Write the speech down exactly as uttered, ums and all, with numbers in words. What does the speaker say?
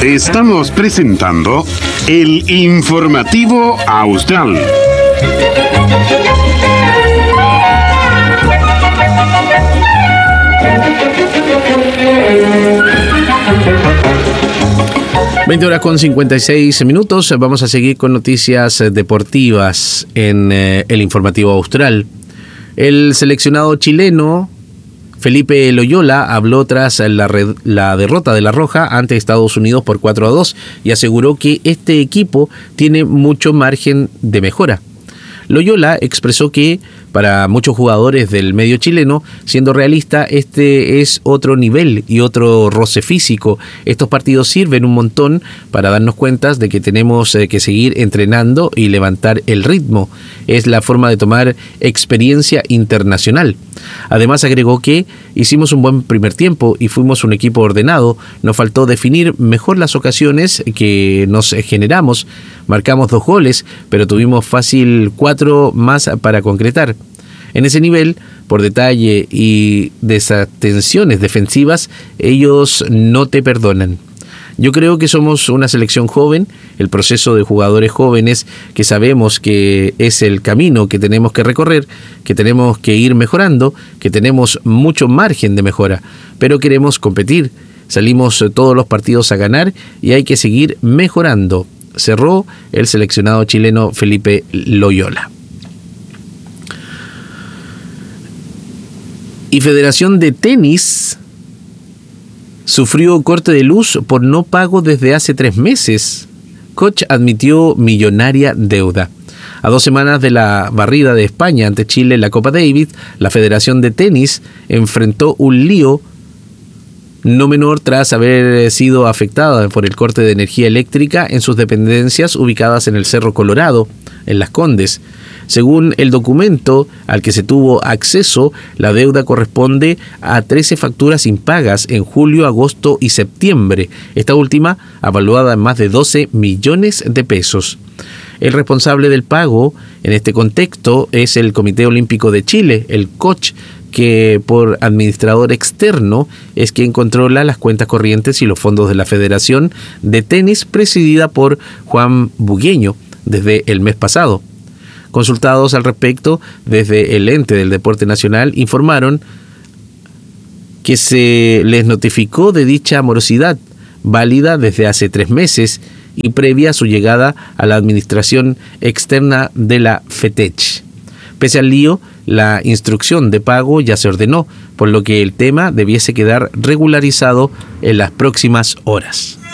Estamos presentando el Informativo Austral. veinte horas con cincuenta y seis minutos. Vamos a seguir con noticias deportivas en eh, el Informativo Austral. El seleccionado chileno Felipe Loyola habló tras la, red, la derrota de La Roja ante Estados Unidos por cuatro a dos y aseguró que este equipo tiene mucho margen de mejora. Loyola expresó que para muchos jugadores del medio chileno, siendo realista, este es otro nivel y otro roce físico. Estos partidos sirven un montón para darnos cuenta de que tenemos que seguir entrenando y levantar el ritmo. Es la forma de tomar experiencia internacional. Además agregó que hicimos un buen primer tiempo y fuimos un equipo ordenado. Nos faltó definir mejor las ocasiones que nos generamos. Marcamos dos goles, pero tuvimos fácil cuatro más para concretar. En ese nivel, por detalle y desatenciones defensivas, ellos no te perdonan. Yo creo que somos una selección joven, el proceso de jugadores jóvenes que sabemos que es el camino que tenemos que recorrer, que tenemos que ir mejorando, que tenemos mucho margen de mejora, pero queremos competir. Salimos todos los partidos a ganar y hay que seguir mejorando, cerró el seleccionado chileno Felipe Loyola. Y Federación de Tenis sufrió corte de luz por no pago desde hace tres meses. Koch admitió millonaria deuda. A dos semanas de la barrida de España ante Chile en la Copa Davis, la Federación de Tenis enfrentó un lío no menor tras haber sido afectada por el corte de energía eléctrica en sus dependencias ubicadas en el Cerro Colorado, en Las Condes. Según el documento al que se tuvo acceso, la deuda corresponde a trece facturas impagas en julio, agosto y septiembre, esta última evaluada en más de doce millones de pesos. El responsable del pago en este contexto es el Comité Olímpico de Chile, el COCH, que por administrador externo es quien controla las cuentas corrientes y los fondos de la Federación de Tenis, presidida por Juan Bugueño desde el mes pasado. Consultados al respecto desde el ente del deporte nacional, informaron que se les notificó de dicha morosidad, válida desde hace tres meses y previa a su llegada a la administración externa de la FETECH. Pese al lío, la instrucción de pago ya se ordenó, por lo que el tema debiese quedar regularizado en las próximas horas.